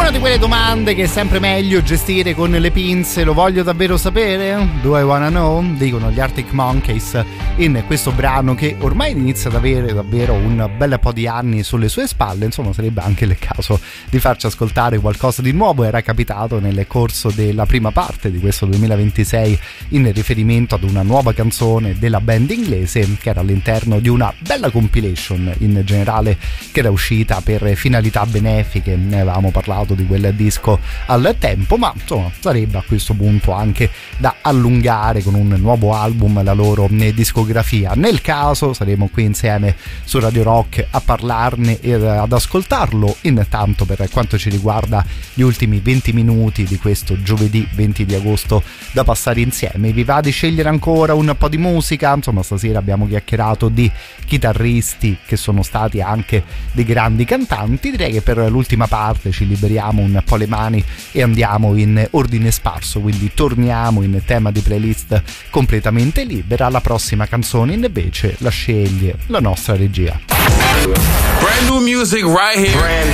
Una di quelle domande che è sempre meglio gestire con le pinze. Lo voglio davvero sapere? Do I wanna know? Dicono gli Arctic Monkeys in questo brano che ormai inizia ad avere davvero un bel po' di anni sulle sue spalle. Insomma, sarebbe anche il caso di farci ascoltare qualcosa di nuovo. Era capitato nel corso della prima parte di questo 2026 in riferimento ad una nuova canzone della band inglese che era all'interno di una bella compilation in generale che era uscita per finalità benefiche. Ne avevamo parlato di quel disco al tempo, ma insomma sarebbe a questo punto anche da allungare con un nuovo album la loro discografia. Nel caso saremo qui insieme su Radio Rock a parlarne e ad ascoltarlo. Intanto, per quanto ci riguarda, gli ultimi 20 minuti di questo giovedì 20 di agosto da passare insieme. Vi va di scegliere ancora un po' di musica? Insomma, stasera abbiamo chiacchierato di chitarristi che sono stati anche dei grandi cantanti. Direi che per l'ultima parte ci liberiamo un po' le mani e andiamo in ordine sparso, quindi torniamo in tema di playlist completamente libera. La prossima canzone invece la sceglie la nostra regia. Brand new music right here.